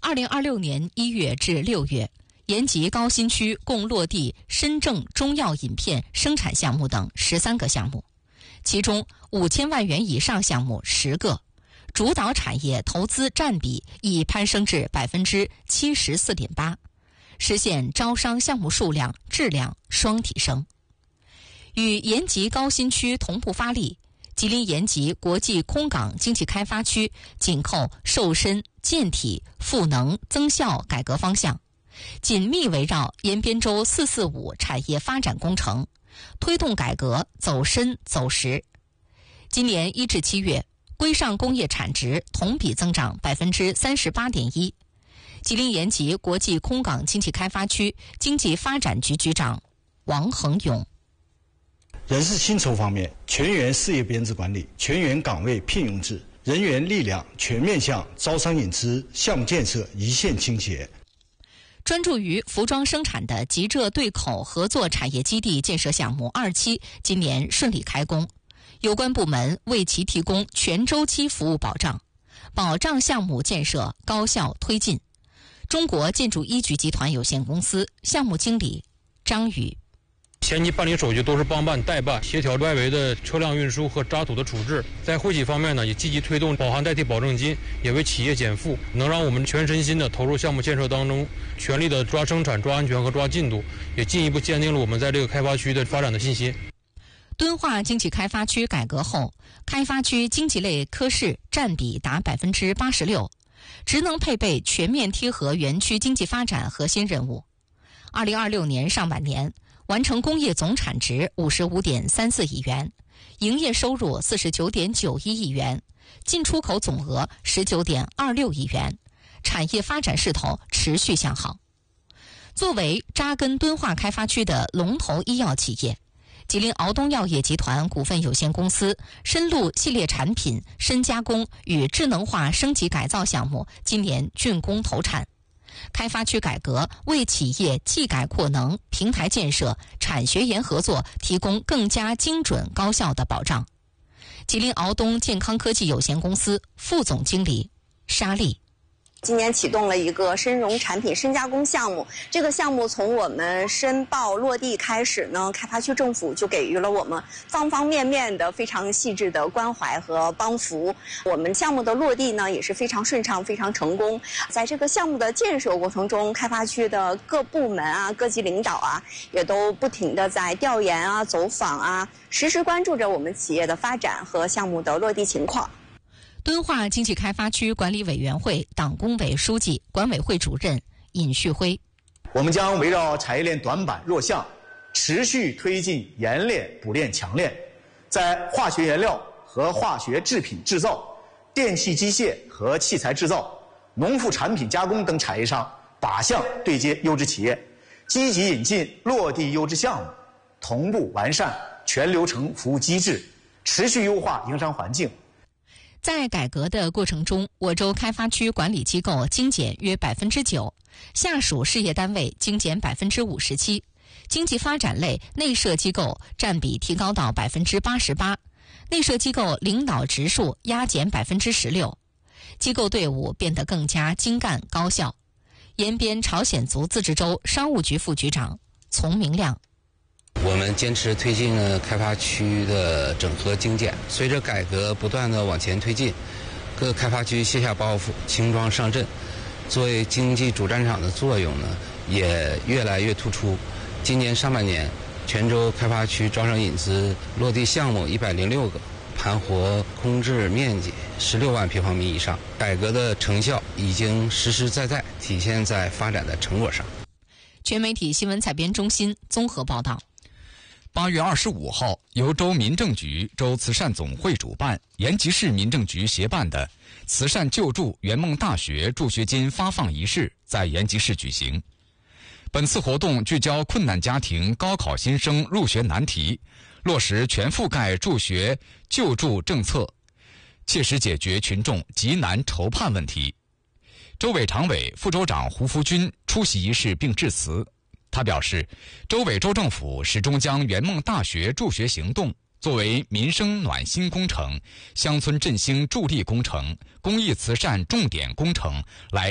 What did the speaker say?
2026年1月至6月，延吉高新区共落地深正中药饮片生产项目等13个项目，其中5000万元以上项目10个，主导产业投资占比已攀升至 74.8%， 实现招商项目数量、质量双提升。与延吉高新区同步发力，吉林延吉国际空港经济开发区紧扣瘦身、健体、赋能、增效改革方向，紧密围绕延边州445产业发展工程，推动改革走深走实。今年1至7月，规上工业产值同比增长 38.1%。吉林延吉国际空港经济开发区经济发展局局长王恒勇。 人事薪酬方面，全员事业编制管理、全员岗位聘用制，人员力量全面向招商引资、项目建设一线倾斜。 专注于服装生产的吉浙对口合作产业基地建设项目2期今年顺利开工，有关部门为其提供全周期服务保障，保障项目建设高效推进。中国建筑一局集团有限公司项目经理张宇。 前期办理手续都是帮办代办，协调外围的车辆运输和渣土的处置。在惠企方面呢，也积极推动保函代替保证金，也为企业减负，能让我们全身心的投入项目建设当中，全力的抓生产、抓安全和抓进度，也进一步坚定了我们在这个开发区的发展的信心。 敦化经济开发区改革后，开发区经济类科室占比达 86%， 职能配备全面贴合园区经济发展核心任务。2026年上半年，完成工业总产值 55.34亿元，营业收入 49.91亿元，进出口总额 19.26亿元，产业发展势头持续向好。作为扎根敦化开发区的龙头医药企业，吉林敖东药业集团股份有限公司深路系列产品深加工与智能化升级改造项目今年竣工投产。开发区改革为企业技改扩能、平台建设、产学研合作提供更加精准高效的保障。吉林敖东健康科技有限公司副总经理沙丽。 今年启动了一个深融产品深加工项目，这个项目从我们申报落地开始呢，开发区政府就给予了我们方方面面的非常细致的关怀和帮扶。我们项目的落地呢也是非常顺畅、非常成功。在这个项目的建设过程中，开发区的各部门啊、各级领导啊，也都不停地在调研啊、走访啊，实时关注着我们企业的发展和项目的落地情况。 敦化经济开发区管理委员会党工委书记、管委会主任尹旭辉。 我们将围绕产业链短板弱项，持续推进研炼、补炼、强炼，在化学原料和化学制品制造、电气机械和器材制造、农副产品加工等产业上靶向对接优质企业，积极引进落地优质项目，同步完善全流程服务机制，持续优化营商环境。 在改革的过程中，我州开发区管理机构精简约 9%， 下属事业单位精简 57%， 经济发展类内设机构占比提高到 88%， 内设机构领导职数压减 16%， 机构队伍变得更加精干高效。延边朝鲜族自治州商务局副局长丛明亮。 我们坚持推进开发区的整合精简，随着改革不断的往前推进，各开发区卸下包袱，轻装上阵，作为经济主战场的作用呢也越来越突出。今年上半年，全州开发区招商引资落地项目106个，盘活空置面积16万平方米以上，改革的成效已经实实在在体现在发展的成果上。 全媒体新闻采编中心综合报道。 8月25号，由州民政局、州慈善总会主办，延吉市民政局协办的慈善救助圆梦大学助学金发放仪式在延吉市举行。本次活动聚焦困难家庭高考新生入学难题，落实全覆盖助学救助政策，切实解决群众急难愁盼问题。州委常委、副州长胡福军出席仪式并致辞。他表示，州委州政府始终将圆梦大学助学行动作为民生暖心工程、乡村振兴助力工程、公益慈善重点工程来